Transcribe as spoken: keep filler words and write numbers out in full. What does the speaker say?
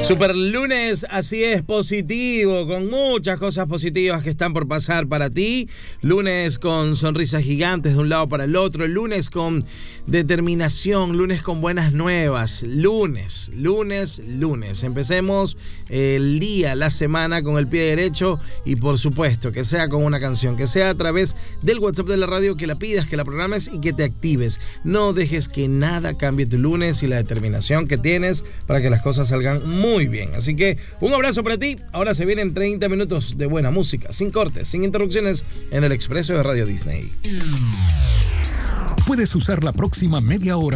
Super lunes, así es, positivo, con muchas cosas positivas que están por pasar para ti. Lunes con sonrisas gigantes de un lado para el otro. Lunes con determinación, lunes con buenas nuevas. Lunes, lunes, lunes. Empecemos el día, la semana con el pie derecho y por supuesto que sea con una canción, que sea a través del WhatsApp de la radio, que la pidas, que la programes y que te actives. No dejes que nada cambie tu lunes y la determinación que tienes para que las cosas salgan muy bien. Así que un abrazo para ti. Ahora se vienen treinta minutos de buena música, sin cortes, sin interrupciones, en el Expreso de Radio Disney. Puedes usar la próxima media hora